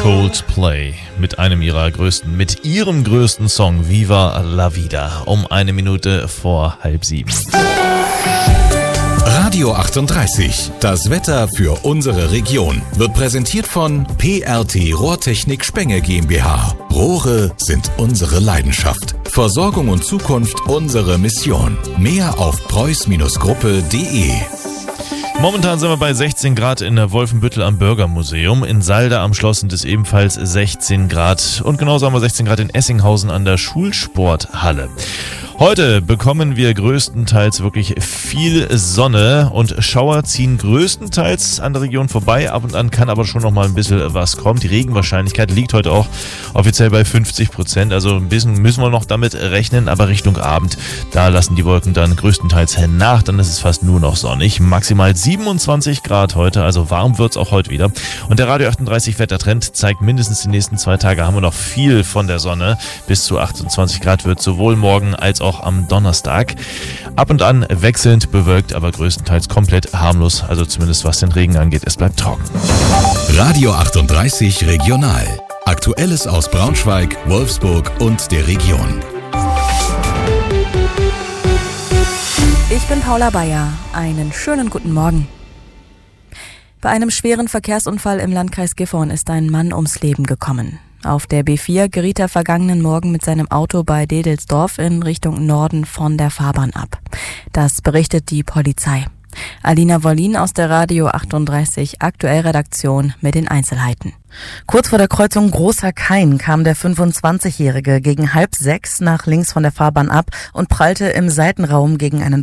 Coldplay mit ihrem größten Song Viva la Vida um 1 Minute vor 6:30. Radio 38, das Wetter für unsere Region, wird präsentiert von PRT Rohrtechnik Spenge GmbH. Rohre sind unsere Leidenschaft. Versorgung und Zukunft unsere Mission. Mehr auf preuß-gruppe.de. Momentan sind wir bei 16 Grad in der Wolfenbüttel am Bürgermuseum. In Salda am Schloss sind es ebenfalls 16 Grad. Und genauso haben wir 16 Grad in Essinghausen an der Schulsporthalle. Heute bekommen wir größtenteils wirklich viel Sonne und Schauer ziehen größtenteils an der Region vorbei. Ab und an kann aber schon noch mal ein bisschen was kommen. Die Regenwahrscheinlichkeit liegt heute auch offiziell bei 50%. Also ein bisschen müssen wir noch damit rechnen, aber Richtung Abend, da lassen die Wolken dann größtenteils nach. Dann ist es fast nur noch sonnig. Maximal 27 Grad heute, also warm wird's auch heute wieder. Und der Radio 38 Wettertrend zeigt mindestens die nächsten 2 Tage haben wir noch viel von der Sonne. Bis zu 28 Grad wird sowohl morgen als auch am Donnerstag. Ab und an wechselnd bewölkt, aber größtenteils komplett harmlos, also zumindest was den Regen angeht. Es bleibt trocken. Radio 38 Regional. Aktuelles aus Braunschweig, Wolfsburg und der Region. Ich bin Paula Bayer. Einen schönen guten Morgen. Bei einem schweren Verkehrsunfall im Landkreis Gifhorn ist ein Mann ums Leben gekommen. Auf der B4 geriet er vergangenen Morgen mit seinem Auto bei Dedelsdorf in Richtung Norden von der Fahrbahn ab. Das berichtet die Polizei. Alina Wollin aus der Radio 38 Aktuellredaktion mit den Einzelheiten. Kurz vor der Kreuzung Großer Kain kam der 25-Jährige gegen 5:30 nach links von der Fahrbahn ab und prallte im Seitenraum gegen einen